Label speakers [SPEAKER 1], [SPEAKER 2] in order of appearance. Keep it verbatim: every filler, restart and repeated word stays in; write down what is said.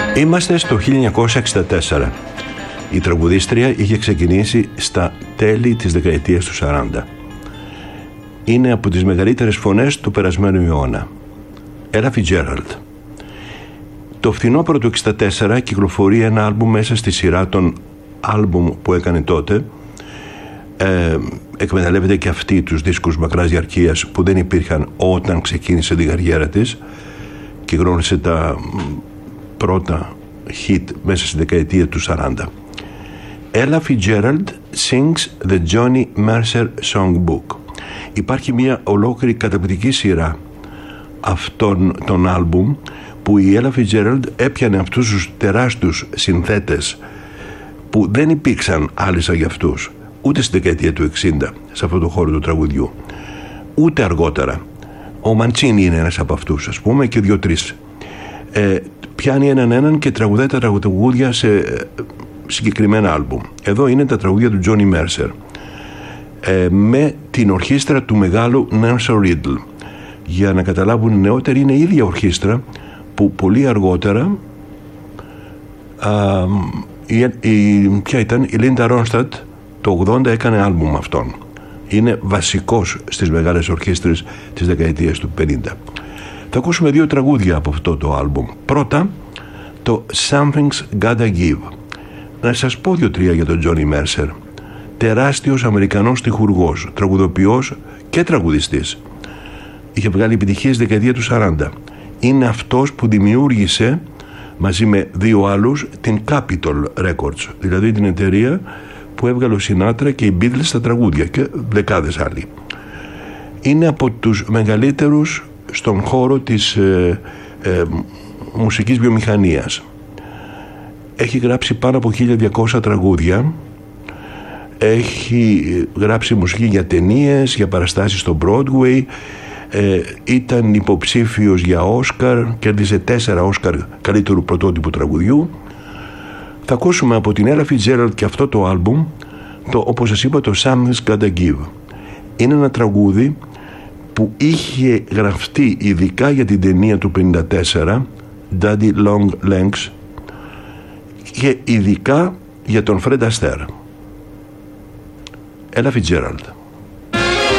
[SPEAKER 1] Είμαστε στο χίλια εννιακόσια εξήντα τέσσερα. Η τραγουδίστρια είχε ξεκινήσει στα τέλη της δεκαετίας του σαράντα. Είναι από τις μεγαλύτερες φωνές του περασμένου αιώνα. Ella Fitzgerald. Το φθινόπωρο του εξήντα τέσσερα κυκλοφορεί ένα άλμπουμ μέσα στη σειρά των άλμπουμ που έκανε τότε. Ε, εκμεταλλεύεται και αυτή τους δίσκους μακράς διαρκείας που δεν υπήρχαν όταν ξεκίνησε την καριέρα της και γνώρισε τα πρώτα hit μέσα στη δεκαετία του σαράντα. Ella Fitzgerald sings the Johnny Mercer Songbook. Υπάρχει μια ολόκληρη καταπληκτική σειρά αυτών των άλμπουμ που η Ella Fitzgerald έπιανε αυτούς τους τεράστιους συνθέτες που δεν υπήρξαν άλλοι σαν για αυτούς ούτε στη δεκαετία του εξήντα σε αυτό το χώρο του τραγουδιού, ούτε αργότερα. Ο Μαντσίνι είναι ένας από αυτούς, ας πούμε, και δύο-τρεις. Ε, πιάνει έναν έναν και τραγουδάει τα τραγουδία σε συγκεκριμένα άλμπουμ. Εδώ είναι τα τραγουδία του Johnny Mercer ε, με την ορχήστρα του μεγάλου Nance Riddle. Για να καταλάβουν οι νεότεροι, είναι η ίδια ορχήστρα που πολύ αργότερα α, η, η, ποια ήταν, η Linda Ronstadt το ογδόντα έκανε άλμπουμ αυτόν. Είναι βασικός στις μεγάλες ορχήστρες της δεκαετίας του πενήντα. Θα ακούσουμε δύο τραγούδια από αυτό το άλμπουμ. Πρώτα το Something's Gotta Give. Να σας πω δύο-τρία για τον Johnny Mercer. Τεράστιος Αμερικανός στιχουργός, τραγουδοποιός και τραγουδιστής. Είχε βγάλει επιτυχίες στη δεκαετία του σαράντα. Είναι αυτός που δημιούργησε μαζί με δύο άλλους την Capitol Records, δηλαδή την εταιρεία που έβγαλε ο Σινάτρα και οι Beatles στα τραγούδια και δεκάδες άλλοι. Είναι από τους μεγαλύτερους στον χώρο της ε, ε, μουσικής βιομηχανίας. Έχει γράψει πάνω από χίλια διακόσια τραγούδια. Έχει γράψει μουσική για ταινίες, για παραστάσεις στο Broadway. Ε, ήταν υποψήφιος για Όσκαρ, κέρδισε τέσσερα Όσκαρ καλύτερου πρωτότυπου τραγουδιού. Θα ακούσουμε από την Ella Fitzgerald και αυτό το άλμπουμ, το, όπως σας είπα, το Something's Gotta Give. Είναι ένα τραγούδι που είχε γραφτεί ειδικά για την ταινία του πενήντα τέσσερα, Daddy Long Legs, και ειδικά για τον Fred Astaire. Ella Fitzgerald.